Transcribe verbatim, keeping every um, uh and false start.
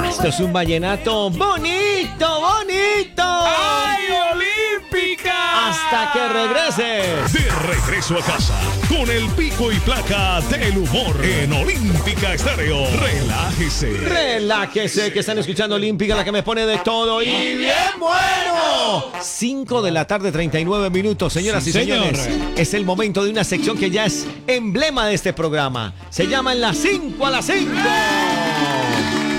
Esto es un vallenato bonito, bonito. ¡Ay, Olímpica! Hasta que regreses. De regreso a casa con el pico y placa del humor en Olímpica Estéreo. Relájese. Relájese, que están escuchando Olímpica, la que me pone de todo y bien bueno. cinco de la tarde, treinta y nueve minutos, señoras Sí, y señores. señor. Es el momento de una sección que ya es emblema de este programa. Se llama En las cinco a las cinco.